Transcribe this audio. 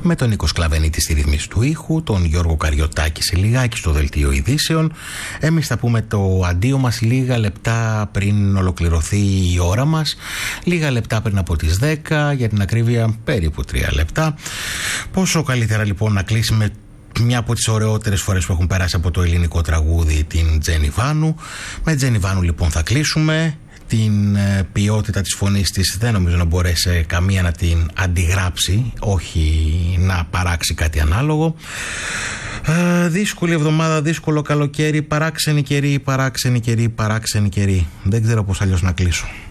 με τον Νίκο Σκλαβενίτη στη ρυθμίση του ήχου, τον Γιώργο Καριωτάκη σε λιγάκι στο δελτίο ειδήσεων. Εμείς θα πούμε το αντίο μας λίγα λεπτά πριν ολοκληρωθεί η ώρα μας, λίγα λεπτά πριν από τις 10, για την ακρίβεια περίπου 3 λεπτά. Πόσο καλύτερα λοιπόν να κλείσει με μια από τις ωραιότερες φορές που έχουν περάσει από το ελληνικό τραγούδι, την Τζένι Βάνου. Με Τζένι Βάνου λοιπόν θα κλείσουμε. Την ποιότητα της φωνής της δεν νομίζω να μπορέσει καμία να την αντιγράψει, όχι να παράξει κάτι ανάλογο. Δύσκολη εβδομάδα, δύσκολο καλοκαίρι, παράξενη καιρή. Δεν ξέρω πώς αλλιώς να κλείσω.